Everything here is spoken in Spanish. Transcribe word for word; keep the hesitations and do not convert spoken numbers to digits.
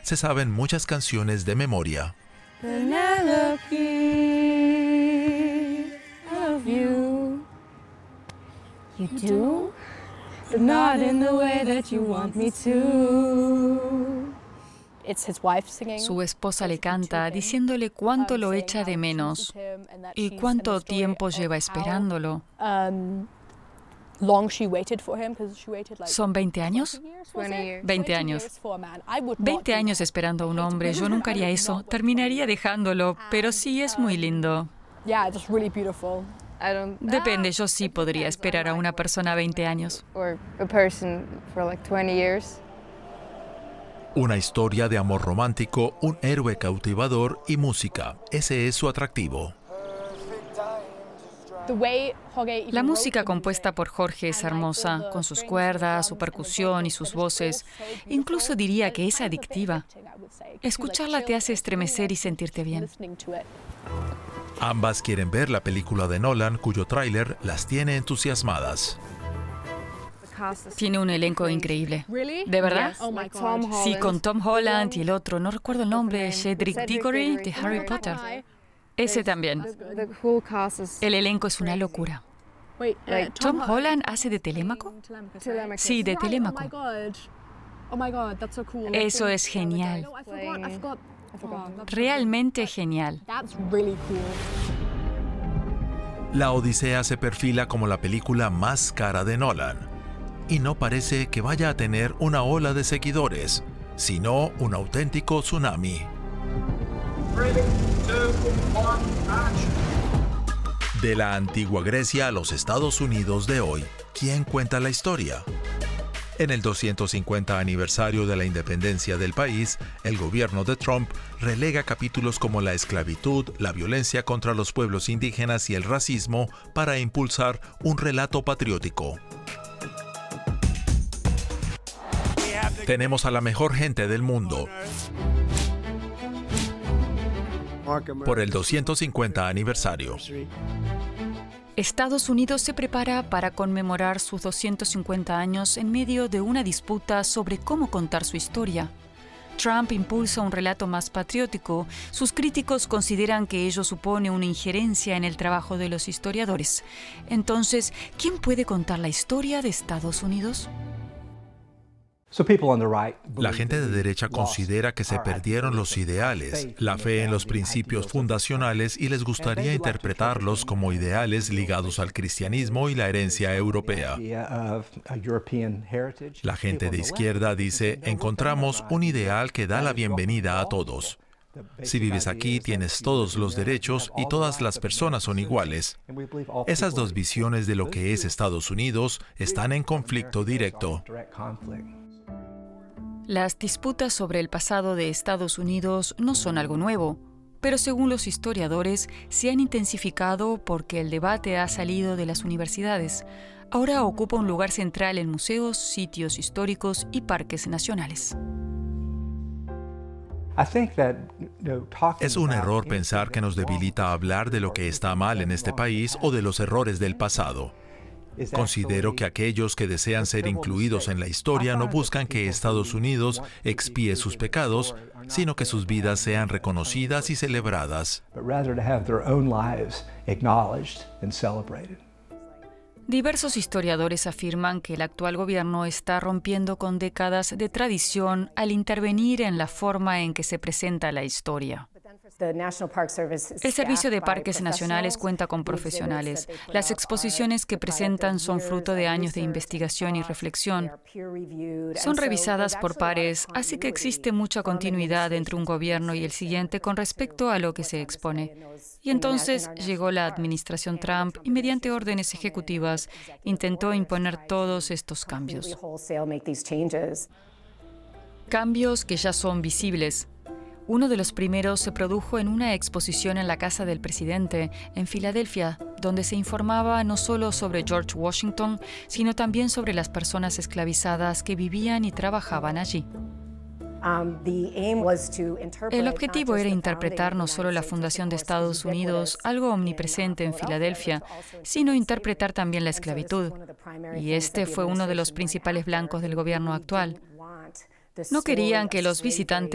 se saben muchas canciones de memoria. Penelope, of you. You do, but not in the way that you want me to. Su esposa le canta diciéndole cuánto lo echa de menos y cuánto tiempo lleva esperándolo. ¿Son veinte años? veinte años. veinte años esperando a un hombre. Yo nunca haría eso. Terminaría dejándolo, pero sí es muy lindo. Depende, yo sí podría esperar a una persona veinte años. Una historia de amor romántico, un héroe cautivador y música. Ese es su atractivo. La música compuesta por Jorge es hermosa, con sus cuerdas, su percusión y sus voces. Incluso diría que es adictiva. Escucharla te hace estremecer y sentirte bien. Ambas quieren ver la película de Nolan, cuyo tráiler las tiene entusiasmadas. Tiene un elenco increíble. ¿De verdad? Sí, con Tom Holland y el otro, no recuerdo el nombre, Cedric Diggory, de Harry Potter. Ese también. El elenco es una locura. ¿Tom Holland hace de Telémaco? Sí, de Telémaco. Eso es genial. Realmente genial. La Odisea se perfila como la película más cara de Nolan. Y no parece que vaya a tener una ola de seguidores, sino un auténtico tsunami. De la antigua Grecia a los Estados Unidos de hoy, ¿quién cuenta la historia? En el doscientos cincuenta aniversario de la independencia del país, el gobierno de Trump relega capítulos como la esclavitud, la violencia contra los pueblos indígenas y el racismo para impulsar un relato patriótico. Tenemos a la mejor gente del mundo. Por el doscientos cincuenta aniversario. Estados Unidos se prepara para conmemorar sus doscientos cincuenta años en medio de una disputa sobre cómo contar su historia. Trump impulsa un relato más patriótico. Sus críticos consideran que ello supone una injerencia en el trabajo de los historiadores. Entonces, ¿quién puede contar la historia de Estados Unidos? La gente de derecha considera que se perdieron los ideales, la fe en los principios fundacionales y les gustaría interpretarlos como ideales ligados al cristianismo y la herencia europea. La gente de izquierda dice, encontramos un ideal que da la bienvenida a todos. Si vives aquí, tienes todos los derechos y todas las personas son iguales. Esas dos visiones de lo que es Estados Unidos están en conflicto directo. Las disputas sobre el pasado de Estados Unidos no son algo nuevo, pero según los historiadores se han intensificado porque el debate ha salido de las universidades. Ahora ocupa un lugar central en museos, sitios históricos y parques nacionales. Es un error pensar que nos debilita hablar de lo que está mal en este país o de los errores del pasado. Considero que aquellos que desean ser incluidos en la historia no buscan que Estados Unidos expíe sus pecados, sino que sus vidas sean reconocidas y celebradas. Diversos historiadores afirman que el actual gobierno está rompiendo con décadas de tradición al intervenir en la forma en que se presenta la historia. El Servicio de Parques Nacionales cuenta con profesionales. Las exposiciones que presentan son fruto de años de investigación y reflexión. Son revisadas por pares, así que existe mucha continuidad entre un gobierno y el siguiente con respecto a lo que se expone. Y entonces llegó la administración Trump y mediante órdenes ejecutivas intentó imponer todos estos cambios. Cambios que ya son visibles. Uno de los primeros se produjo en una exposición en la casa del presidente, en Filadelfia, donde se informaba no solo sobre George Washington, sino también sobre las personas esclavizadas que vivían y trabajaban allí. El objetivo era interpretar no solo la fundación de Estados Unidos, algo omnipresente en Filadelfia, sino interpretar también la esclavitud. Y este fue uno de los principales blancos del gobierno actual. No querían que los visitantes